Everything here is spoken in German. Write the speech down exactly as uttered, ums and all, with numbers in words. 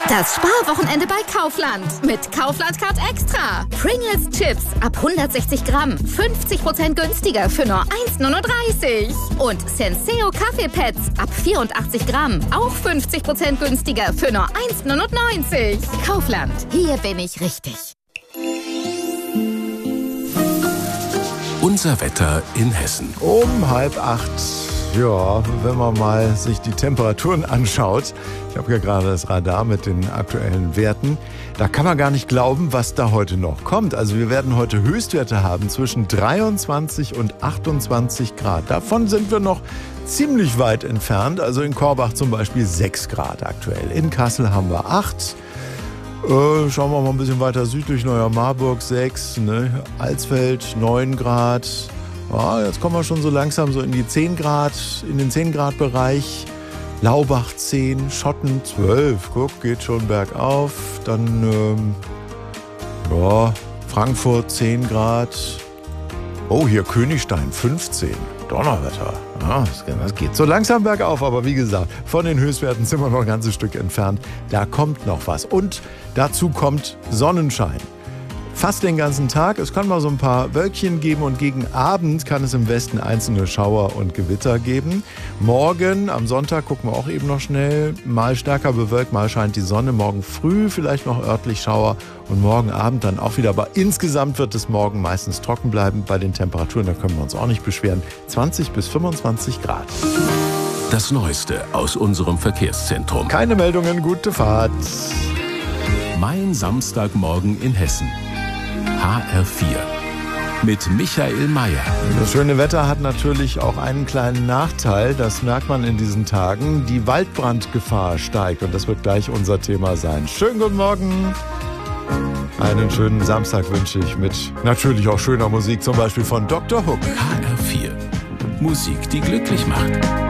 Das Sparwochenende bei Kaufland. Mit Kaufland Card Extra. Pringles Chips ab hundertsechzig Gramm. fünfzig Prozent günstiger für nur eins neununddreißig. Und Senseo Kaffeepads ab vierundachtzig Gramm. Auch fünfzig Prozent günstiger für nur eins neunundneunzig. Kaufland. Hier bin ich richtig. Unser Wetter in Hessen. Um halb acht. Ja, wenn man mal sich die Temperaturen anschaut, ich habe ja gerade das Radar mit den aktuellen Werten, da kann man gar nicht glauben, was da heute noch kommt. Also wir werden heute Höchstwerte haben zwischen dreiundzwanzig und achtundzwanzig Grad. Davon sind wir noch ziemlich weit entfernt. Also in Korbach zum Beispiel sechs Grad aktuell. In Kassel haben wir acht. Äh, schauen wir mal ein bisschen weiter südlich, Neuer Marburg sechs, ne? Alsfeld neun Grad. Ja, jetzt kommen wir schon so langsam so in die zehn Grad, in den zehn Grad Bereich. Laubach zehn, Schotten zwölf. Guck, geht schon bergauf. Dann ähm, ja, Frankfurt zehn Grad. Oh, hier Königstein fünfzehn. Donnerwetter. Ja, das geht so langsam bergauf, aber wie gesagt, von den Höchstwerten sind wir noch ein ganzes Stück entfernt. Da kommt noch was. Und dazu kommt Sonnenschein. Fast den ganzen Tag. Es kann mal so ein paar Wölkchen geben und gegen Abend kann es im Westen einzelne Schauer und Gewitter geben. Morgen, am Sonntag, gucken wir auch eben noch schnell, mal stärker bewölkt, mal scheint die Sonne. Morgen früh vielleicht noch örtlich Schauer und morgen Abend dann auch wieder. Aber insgesamt wird es morgen meistens trocken bleiben. Bei den Temperaturen, da können wir uns auch nicht beschweren. zwanzig bis fünfundzwanzig Grad. Das Neueste aus unserem Verkehrszentrum. Keine Meldungen, gute Fahrt. Mein Samstagmorgen in Hessen. H R vier. Mit Michael Mayer. Das schöne Wetter hat natürlich auch einen kleinen Nachteil. Das merkt man in diesen Tagen. Die Waldbrandgefahr steigt und das wird gleich unser Thema sein. Schönen guten Morgen. Einen schönen Samstag wünsche ich mit natürlich auch schöner Musik, zum Beispiel von Doktor Hook. H R vier. Musik, die glücklich macht.